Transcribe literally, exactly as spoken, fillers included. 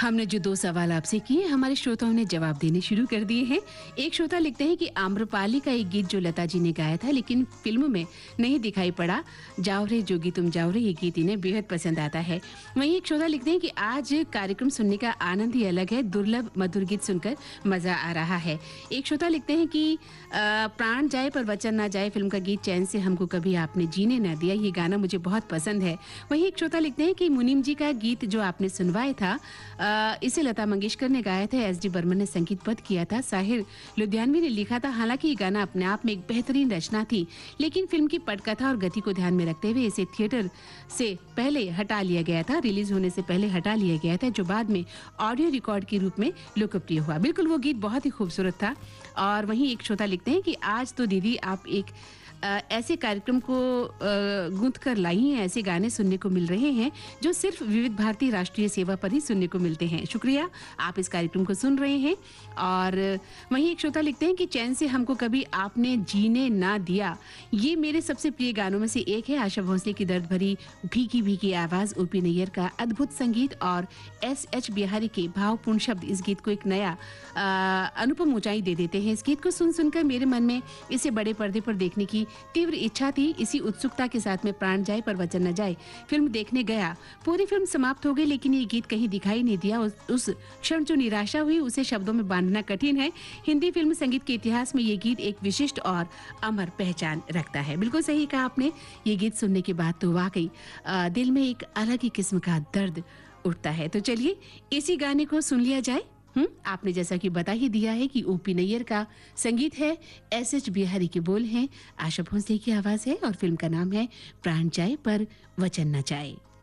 हमने जो दो सवाल आपसे किए, हमारे श्रोताओं ने जवाब देने शुरू कर दिए हैं। एक श्रोता लिखते हैं कि आम्रपाली का एक गीत जो लता जी ने गाया था लेकिन फिल्म में नहीं दिखाई पड़ा, जाओ रे जोगी तुम जाओ रे, ये गीत इन्हें बेहद पसंद आता है। वहीं एक श्रोता लिखते हैं कि आज कार्यक्रम सुनने का आनंद ही अलग है, दुर्लभ मधुर गीत सुनकर मजा आ रहा है। एक श्रोता लिखते हैं कि प्राण जाए पर वचन ना जाए फिल्म का गीत चैन से हमको कभी आपने जीने ना दिया, ये गाना मुझे बहुत पसंद है। वहीं एक श्रोता लिखते हैं कि मुनीम जी का गीत जो आपने सुनवाया था, आ, इसे लता मंगेशकर ने गाया था, एस डी बर्मन ने संगीतबद्ध किया था, साहिर लुधियानवी ने लिखा था। हालांकि ये गाना अपने आप में एक बेहतरीन रचना थी, लेकिन फिल्म की पटकथा और गति को ध्यान में रखते हुए इसे थिएटर से पहले हटा लिया गया था, रिलीज होने से पहले हटा लिया गया था, जो बाद में ऑडियो रिकॉर्ड के रूप में लोकप्रिय हुआ। बिल्कुल वो गीत बहुत ही खूबसूरत था। और वहीं एक श्रोता लिखते हैं कि आज तो दीदी आप एक ऐसे कार्यक्रम को गूंथ कर लाई हैं, ऐसे गाने सुनने को मिल रहे हैं जो सिर्फ विविध भारती राष्ट्रीय सेवा पर ही सुनने को मिलते हैं। शुक्रिया, आप इस कार्यक्रम को सुन रहे हैं। और वहीं एक श्रोता लिखते हैं कि चैन से हमको कभी आपने जीने ना दिया, ये मेरे सबसे प्रिय गानों में से एक है। आशा भोसले की दर्द भरी भीगी भीगी आवाज, ओपी नैयर का अद्भुत संगीत और एस एच बिहारी के भावपूर्ण शब्द इस गीत को एक नया अनुपम ऊंचाई दे देते हैं। इस गीत को सुन सुनकर मेरे मन में इसे बड़े पर्दे पर देखने की तीव्र इच्छा थी। इसी उत्सुकता के साथ में प्राण जाए पर वचन न जाए फिल्म देखने गया। पूरी फिल्म समाप्त हो गई लेकिन ये गीत कहीं दिखाई नहीं दिया। उस, उस क्षण जो निराशा हुई उसे शब्दों में बांधना कठिन है। हिंदी फिल्म संगीत के इतिहास में ये गीत एक विशिष्ट और अमर पहचान रखता है। बिल्कुल सही कहा आपने। ये गीत सुनने के बाद तो वाकई दिल में एक अलग ही किस्म का दर्द उठता है। तो चलिए इसी गाने को सुन लिया जाए। हम्म आपने जैसा कि बता ही दिया है कि ओपी नैयर का संगीत है, एस एच बिहारी के बोल हैं, आशा भोसले की आवाज है और फिल्म का नाम है प्राण जाए पर वचन न जाए।